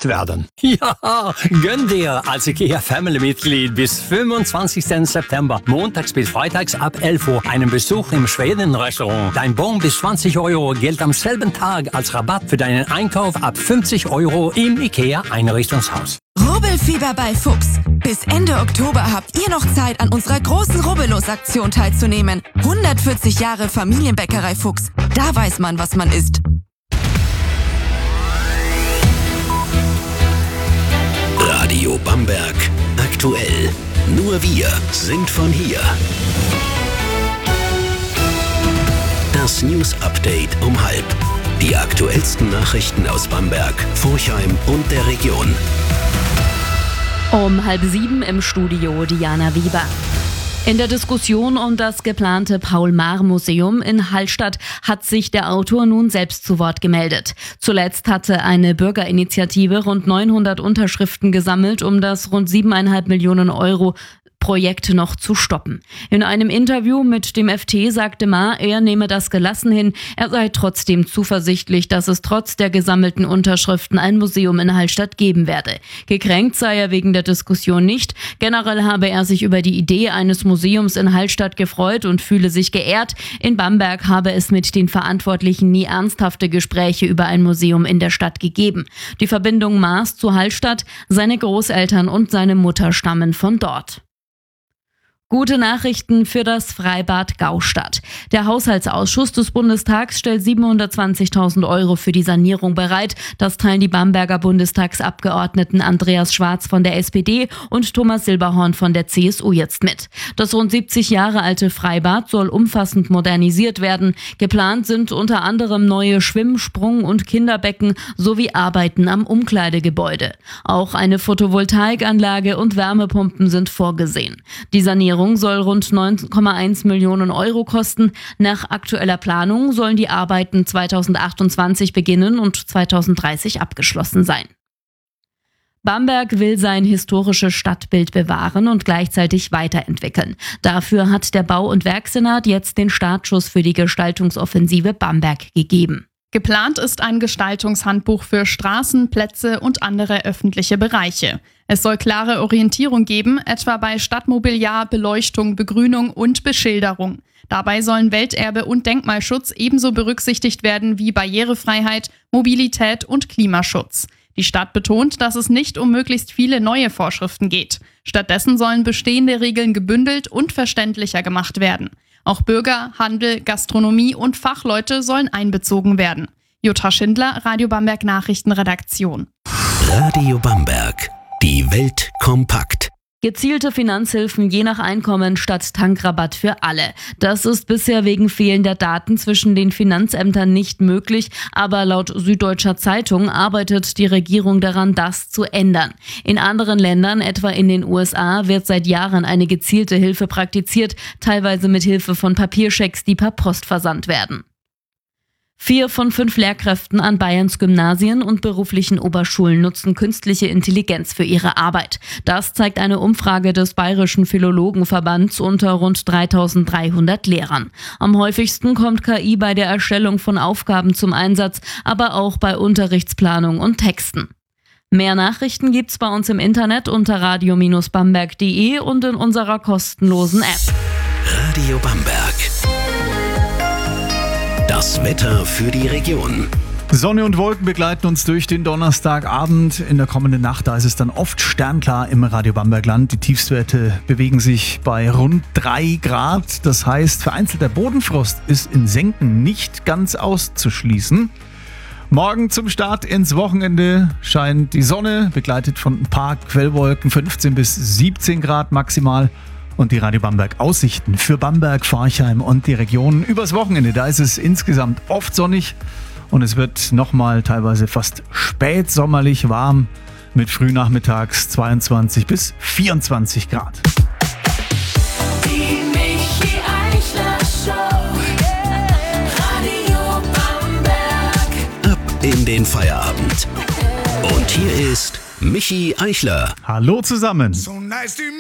gemacht werden. Ja, gönn dir als IKEA Family-Mitglied bis 25. September, montags bis freitags ab 11 Uhr, einen Besuch im Schweden-Restaurant. Dein Bon bis 20 Euro gilt am selben Tag als Rabatt für deinen Einkauf ab 50 Euro im IKEA-Einrichtungshaus. Rubbelfieber bei Fuchs. Bis Ende Oktober habt ihr noch Zeit, an unserer großen Rubbellos-Aktion teilzunehmen. 140 Jahre Familienbäckerei Fuchs. Da weiß man, was man isst. Radio Bamberg. Aktuell. Nur wir sind von hier. Das News Update um 6:30. Die aktuellsten Nachrichten aus Bamberg, Forchheim und der Region. Um 6:30 im Studio Diana Weber. In der Diskussion um das geplante Paul-Maar-Museum in Hallstatt hat sich der Autor nun selbst zu Wort gemeldet. Zuletzt hatte eine Bürgerinitiative rund 900 Unterschriften gesammelt, um das rund 7,5 Millionen Euro Projekt noch zu stoppen. In einem Interview mit dem FT sagte Maar, er nehme das gelassen hin. Er sei trotzdem zuversichtlich, dass es trotz der gesammelten Unterschriften ein Museum in Hallstatt geben werde. Gekränkt sei er wegen der Diskussion nicht. Generell habe er sich über die Idee eines Museums in Hallstatt gefreut und fühle sich geehrt. In Bamberg habe es mit den Verantwortlichen nie ernsthafte Gespräche über ein Museum in der Stadt gegeben. Die Verbindung Maas zu Hallstatt, seine Großeltern und seine Mutter stammen von dort. Gute Nachrichten für das Freibad Gaustadt. Der Haushaltsausschuss des Bundestags stellt 720.000 Euro für die Sanierung bereit. Das teilen die Bamberger Bundestagsabgeordneten Andreas Schwarz von der SPD und Thomas Silberhorn von der CSU jetzt mit. Das rund 70 Jahre alte Freibad soll umfassend modernisiert werden. Geplant sind unter anderem neue Schwimm-, Sprung- und Kinderbecken sowie Arbeiten am Umkleidegebäude. Auch eine Photovoltaikanlage und Wärmepumpen sind vorgesehen. Die Sanierung soll rund 9,1 Millionen Euro kosten. Nach aktueller Planung sollen die Arbeiten 2028 beginnen und 2030 abgeschlossen sein. Bamberg will sein historisches Stadtbild bewahren und gleichzeitig weiterentwickeln. Dafür hat der Bau- und Werksenat jetzt den Startschuss für die Gestaltungsoffensive Bamberg gegeben. Geplant ist ein Gestaltungshandbuch für Straßen, Plätze und andere öffentliche Bereiche. Es soll klare Orientierung geben, etwa bei Stadtmobiliar, Beleuchtung, Begrünung und Beschilderung. Dabei sollen Welterbe und Denkmalschutz ebenso berücksichtigt werden wie Barrierefreiheit, Mobilität und Klimaschutz. Die Stadt betont, dass es nicht um möglichst viele neue Vorschriften geht. Stattdessen sollen bestehende Regeln gebündelt und verständlicher gemacht werden. Auch Bürger, Handel, Gastronomie und Fachleute sollen einbezogen werden. Jutta Schindler, Radio Bamberg Nachrichtenredaktion. Radio Bamberg. Die Welt kompakt. Gezielte Finanzhilfen je nach Einkommen statt Tankrabatt für alle. Das ist bisher wegen fehlender Daten zwischen den Finanzämtern nicht möglich, aber laut Süddeutscher Zeitung arbeitet die Regierung daran, das zu ändern. In anderen Ländern, etwa in den USA, wird seit Jahren eine gezielte Hilfe praktiziert, teilweise mit Hilfe von Papierschecks, die per Post versandt werden. 4 von 5 Lehrkräften an Bayerns Gymnasien und beruflichen Oberschulen nutzen künstliche Intelligenz für ihre Arbeit. Das zeigt eine Umfrage des Bayerischen Philologenverbands unter rund 3.300 Lehrern. Am häufigsten kommt KI bei der Erstellung von Aufgaben zum Einsatz, aber auch bei Unterrichtsplanung und Texten. Mehr Nachrichten gibt's bei uns im Internet unter radio-bamberg.de und in unserer kostenlosen App. Radio Bamberg. Das Wetter für die Region. Sonne und Wolken begleiten uns durch den Donnerstagabend. In der kommenden Nacht, da ist es dann oft sternklar im Radio Bambergland. Die Tiefstwerte bewegen sich bei rund 3 Grad. Das heißt, vereinzelter Bodenfrost ist in Senken nicht ganz auszuschließen. Morgen zum Start ins Wochenende scheint die Sonne, begleitet von ein paar Quellwolken, 15 bis 17 Grad maximal. Und die Radio Bamberg Aussichten für Bamberg, Forchheim und die Region übers Wochenende. Da ist es insgesamt oft sonnig und es wird nochmal teilweise fast spätsommerlich warm mit frühnachmittags 22 bis 24 Grad. Die Michi Eichler Show. Radio Bamberg. Ab in den Feierabend. Und hier ist Michi Eichler. Hallo zusammen. So nice to